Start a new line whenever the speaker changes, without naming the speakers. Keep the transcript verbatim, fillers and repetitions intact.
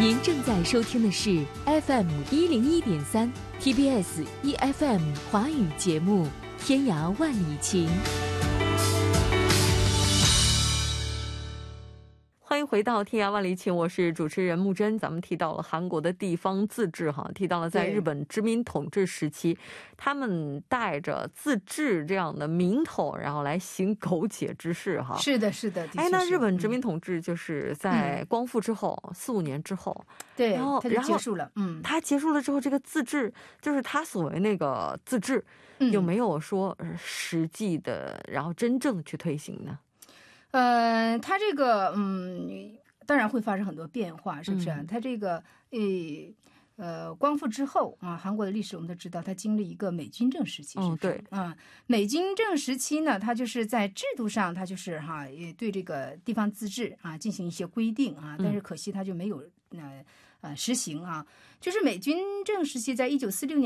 您正在收听的是 F M 一零一点三 T B S E F M 华语节目《天涯万里情》。欢迎回到天涯万里情，我是主持人木真。咱们提到了韩国的地方自治哈，提到了在日本殖民统治时期，他们带着自治这样的名头，然后来行苟且之事哈。
是的，是的。
哎，那日本殖民统治就是在光复之后，嗯、四五年之后，
对，
然后
它就结束了。嗯，
它结束了之后，这个自治就是他所谓那个自治，嗯、有没有说实际的，然后真正去推行呢？
呃，它这个嗯，当然会发生很多变化，是不是、啊？嗯、它这个呃呃，光复之后啊，韩国的历史我们都知道，它经历一个美军政时期，是不是？
哦、对，
啊，美军政时期呢，它就是在制度上，它就是哈、啊，也对这个地方自治啊进行一些规定啊，但是可惜它就没有呃呃实行啊。就是美军政时期，在一九四六年。